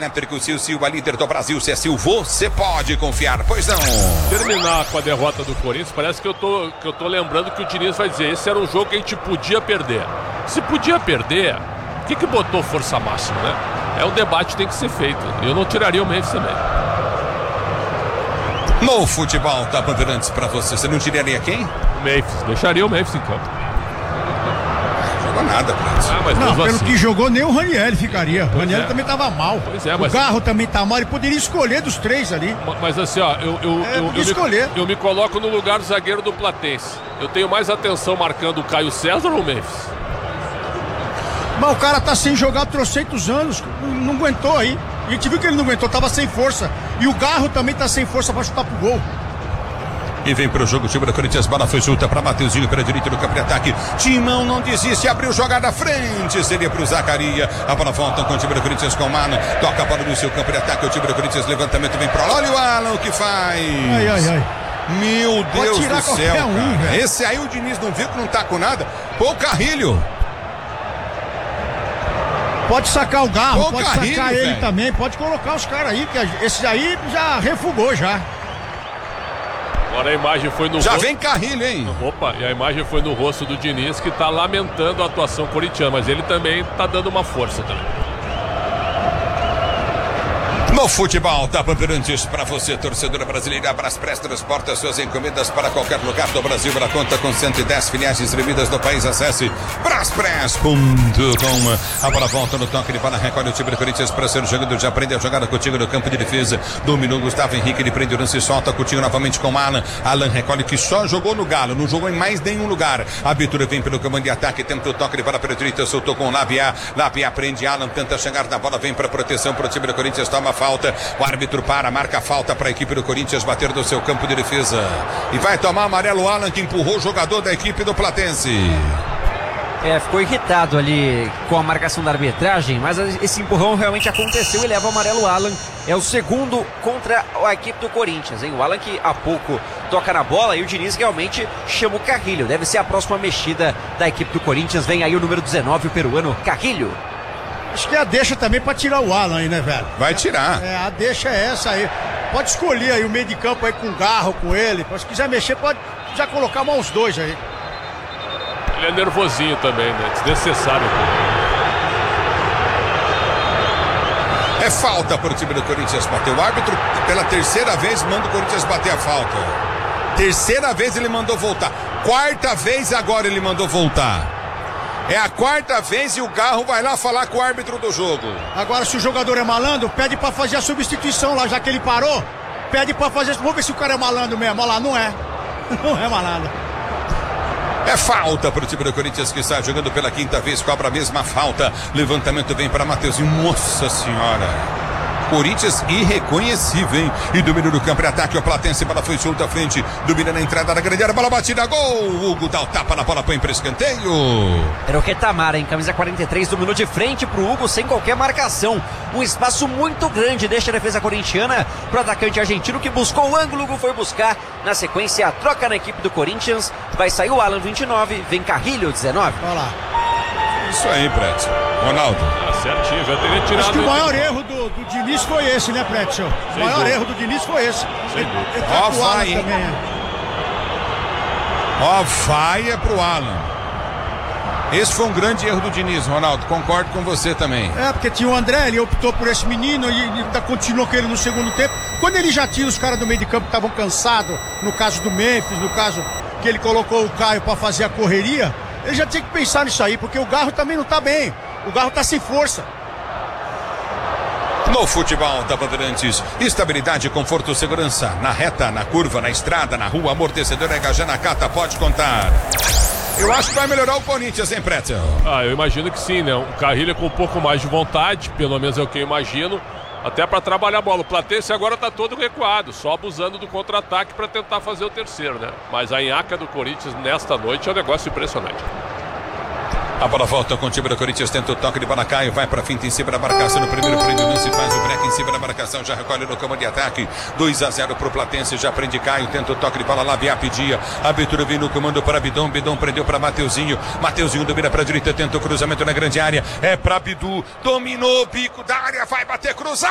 Elétrico Sil, a líder do Brasil. Se é Sil, você pode confiar, pois não. Terminar com a derrota do Corinthians, parece que eu tô lembrando que o Diniz vai dizer, esse era um jogo que a gente podia perder. Se podia perder, por que botou força máxima, né? É um debate que tem que ser feito. Eu não tiraria o Memphis também. No futebol da Bandeirantes pra você não tiraria quem? O Memphis, deixaria o Memphis em campo. Jogou nada, mas não, pelo assim que jogou, nem o Ranieri ficaria. O Ranieri também tava mal. Pois é, o Garro também tá mal, ele poderia escolher dos três ali. Mas assim, ó, eu me coloco no lugar do zagueiro do Platense. Eu tenho mais atenção marcando o Caio César ou o Memphis? Mas o cara tá sem jogar trocentos anos, não aguentou aí. A gente viu que ele não aguentou, tava sem força. E o Garro também tá sem força pra chutar pro gol. E vem pro jogo o time do Corinthians, bola foi junta pra Mateuzinho, pela direita do campo de ataque. Timão não desiste, abriu jogada à frente, seria pro Zacaria. A bola volta com o time do Corinthians com o Mano. Toca a bola no seu campo de ataque, o time do Corinthians, levantamento, vem pro lá. Olha o Alan, o que faz. Meu Deus do céu, cara. Esse aí o Diniz não viu que não tá com nada. Pô, o Carrilho. Pode sacar o Garro, pode sacar ele também, pode colocar os caras aí, que esse aí já refugou já. Agora a imagem foi no rosto. Já vem Carrilho, hein? Opa, e a imagem foi no rosto do Diniz, que tá lamentando a atuação corintiana, mas ele também tá dando uma força também. No futebol da Bandeirantes, para você, torcedora brasileira, Braspress transporta suas encomendas para qualquer lugar do Brasil. Ela conta com 110 filiais distribuídas no país. Acesse braspress.com. A bola volta no toque de bola, recolhe o time do Corinthians para ser jogando. Já prende a jogada Coutinho no campo de defesa. Dominou Gustavo Henrique, ele prende o lance e solta. Coutinho novamente com Alan. Alan recolhe, que só jogou no Galo, não jogou em mais nenhum lugar. A abertura vem pelo comando de ataque, tenta o toque de bola para a direita, soltou com o Labia. Labia prende Alan, tenta chegar na bola, vem para proteção para o time do Corinthians, toma falta. O árbitro marca falta para a equipe do Corinthians bater do seu campo de defesa. E vai tomar amarelo Alan, que empurrou o jogador da equipe do Platense. Ficou irritado ali com a marcação da arbitragem, mas esse empurrão realmente aconteceu e leva o amarelo Alan. É o segundo contra a equipe do Corinthians, hein? O Alan que há pouco toca na bola e o Diniz realmente chama o Carrilho. Deve ser a próxima mexida da equipe do Corinthians. Vem aí o número 19, o peruano Carrilho. Acho que a deixa também pra tirar o Alan aí, né, velho? Vai tirar. A deixa é essa aí. Pode escolher aí o meio de campo aí com o Garro, com ele. Se quiser mexer, pode já colocar mais uns dois aí. Ele é nervosinho também, né? Desnecessário. É falta para o time do Corinthians bater. O árbitro, pela terceira vez, manda o Corinthians bater a falta. Terceira vez ele mandou voltar. Quarta vez agora ele mandou voltar. É a quarta vez e o Garro vai lá falar com o árbitro do jogo. Agora, se o jogador é malandro, pede pra fazer a substituição lá, já que ele parou. Pede pra fazer. Vamos ver se o cara é malandro mesmo. Olha lá, não é. Não é malandro. É falta para o time do Corinthians, que está jogando pela quinta vez, cobra a mesma falta. Levantamento vem para Mateuzinho. Nossa senhora. Corinthians irreconhecível, hein? E domínio do campo de ataque, o Platense, bola foi solta à frente, domina na entrada da grande área, bola batida, gol! O Hugo dá o tapa na bola, põe para escanteio. Era o Retamar, hein? Camisa 43, dominou de frente pro Hugo sem qualquer marcação. Um espaço muito grande, deixa a defesa corintiana pro atacante argentino que buscou o ângulo, o Hugo foi buscar. Na sequência, a troca na equipe do Corinthians. Vai sair o Alan 29, vem Carrilho 19. Olha lá. Isso aí, Prédio. Ronaldo. Certinho, já teria tirado. Acho que o maior erro do Diniz foi esse, né, Prédio? O maior erro do Diniz foi esse. Ó, vai, hein? Ó, vai é pro Alan. Esse foi um grande erro do Diniz, Ronaldo. Concordo com você também. Porque tinha o André, ele optou por esse menino e ainda continuou com ele no segundo tempo. Quando ele já tinha os caras do meio de campo que estavam cansados, no caso do Memphis, no caso que ele colocou o Caio pra fazer a correria, ele já tinha que pensar nisso aí, porque o Garro também não tá bem. O Garro tá sem força. No futebol da Bandeirantes, estabilidade, conforto, segurança. Na reta, na curva, na estrada, na rua, amortecedor, EHG na Cata, pode contar. Eu acho que vai melhorar o Corinthians, hein, Pretzel? Eu imagino que sim, né? O Carrilho com um pouco mais de vontade, pelo menos é o que eu imagino, até para trabalhar a bola. O Platense agora tá todo recuado, só abusando do contra-ataque para tentar fazer o terceiro, né? Mas a nhaca do Corinthians nesta noite é um negócio impressionante. A bola volta com o time do Corinthians, tenta o toque de bola, Caio, vai pra finta em cima da marcação, no primeiro prende o lance, faz o break em cima da marcação, já recolhe no campo de ataque, 2-0 pro Platense, já prende Caio, tenta o toque de bola, Labia pedia, a abertura vem no comando para Bidon, Bidon prendeu para Mateuzinho, Mateuzinho domina pra direita, tenta o cruzamento na grande área, é pra Bidu, dominou, bico da área, vai bater, cruzar!